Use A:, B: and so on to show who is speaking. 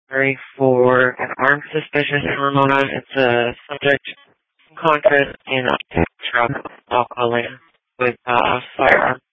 A: inquiry for an armed suspicious in Ramona. It's a subject contrast in a truck alcohol with firearm.